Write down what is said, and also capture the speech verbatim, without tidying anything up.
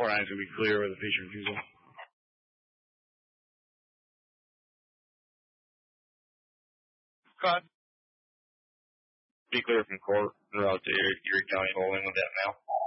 four nine's going to be clear with a feature refusal. Cut. Be clear from court and route to Erie County holding with that now.